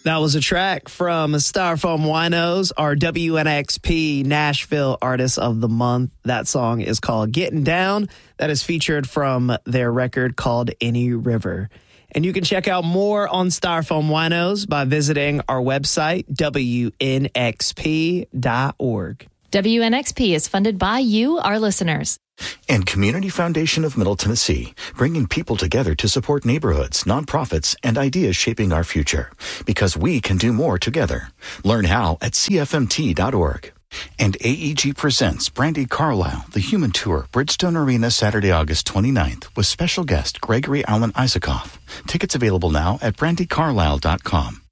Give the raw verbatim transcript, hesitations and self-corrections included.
That was a track from Styrofoam Winos, our W N X P Nashville Artist of the Month. That song is called Getting Down. That is featured from their record called Any River. And you can check out more on Styrofoam Winos by visiting our website, W N X P dot org. W N X P is funded by you, our listeners. And Community Foundation of Middle Tennessee, bringing people together to support neighborhoods, nonprofits, and ideas shaping our future. Because we can do more together. Learn how at C F M T dot org. And A E G presents Brandi Carlile, The Human Tour, Bridgestone Arena, Saturday, August twenty-ninth, with special guest Gregory Alan Isaacoff. Tickets available now at Brandi Carlile dot com.